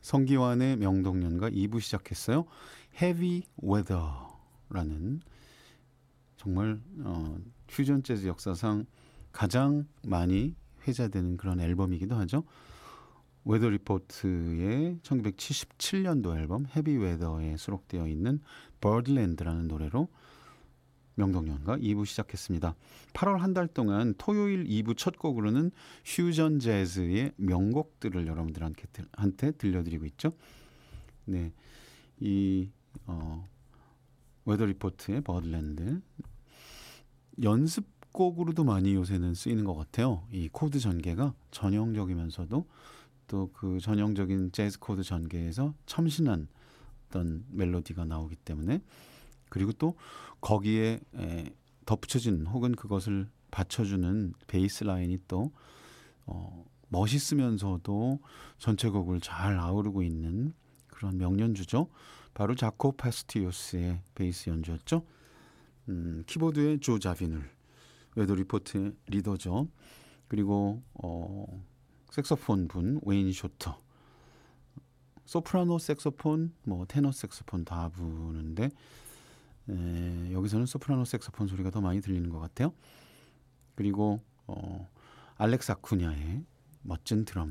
성기환의 명동연가 2부 시작했어요. Heavy Weather라는 정말 퓨전 재즈 역사상 가장 많이 회자되는 그런 앨범이기도 하죠. 웨더 리포트의 1977년도 앨범 헤비 웨더에 수록되어 있는 버드랜드라는 노래로 명동연가 2부 시작했습니다. 8월 한 달 동안 토요일 2부 첫 곡으로는 퓨전 재즈의 명곡들을 여러분들한테 들려드리고 있죠. 네, 이 웨더 리포트의 버드랜드 연습곡으로도 많이 요새는 쓰이는 것 같아요. 이 코드 전개가 전형적이면서도 또 그 전형적인 재즈 코드 전개에서 참신한 어떤 멜로디가 나오기 때문에, 그리고 또 거기에 덧붙여진 혹은 그것을 받쳐주는 베이스 라인이 또 멋있으면서도 전체 곡을 잘 아우르고 있는 그런 명연주죠. 바로 자코 파스티오스의 베이스 연주였죠. 키보드의 조 자비눌, 웨더 리포트의 리더죠. 그리고 색소폰 분 웨인 쇼터, 소프라노 색소폰, 테너 색소폰 다 부는데 여기서는 소프라노 색소폰 소리가 더 많이 들리는 것 같아요. 그리고 알렉스 아쿠냐의 멋진 드럼.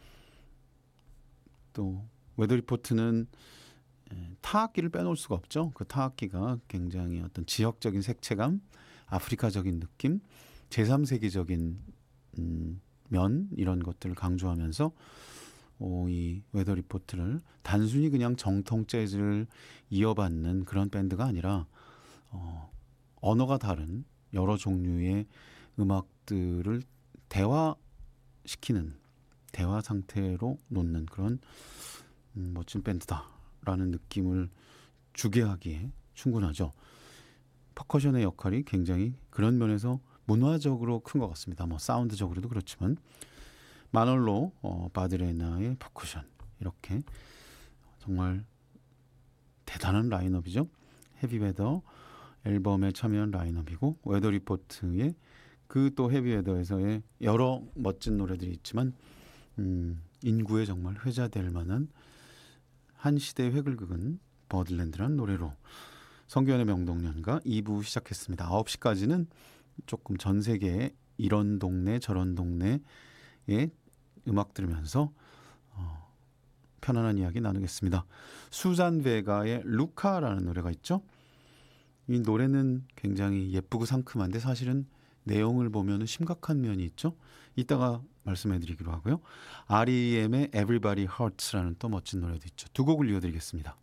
또 웨더 리포트는 타악기를 빼놓을 수가 없죠. 그 타악기가 굉장히 어떤 지역적인 색채감, 아프리카적인 느낌, 제3세계적인 면 이런 것들을 강조하면서 이 웨더 리포트를 단순히 그냥 정통 재즈를 이어받는 그런 밴드가 아니라 언어가 다른 여러 종류의 음악들을 대화시키는, 대화 상태로 놓는 그런 멋진 밴드다라는 느낌을 주게 하기에 충분하죠. 퍼커션의 역할이 굉장히 그런 면에서 문화적으로 큰 것 같습니다. 사운드적으로도 그렇지만 마놀로 바드레나의 퍼커션, 이렇게 정말 대단한 라인업이죠. 헤비웨더 앨범에 참여한 라인업이고, 웨더 리포트의 그 또 헤비웨더에서의 여러 멋진 노래들이 있지만 인구에 정말 회자될 만한 한 시대의 획을 그은 버들랜드라는 노래로 성기환의 명동연가 2부 시작했습니다. 9시까지는 조금 전 세계의 이런 동네 저런 동네의 음악 들으면서 편안한 이야기 나누겠습니다. 수잔 베가의 루카라는 노래가 있죠. 이 노래는 굉장히 예쁘고 상큼한데 사실은 내용을 보면 심각한 면이 있죠. 이따가 말씀해드리기로 하고요. R.E.M의 Everybody Hurts라는 또 멋진 노래도 있죠. 두 곡을 이어드리겠습니다.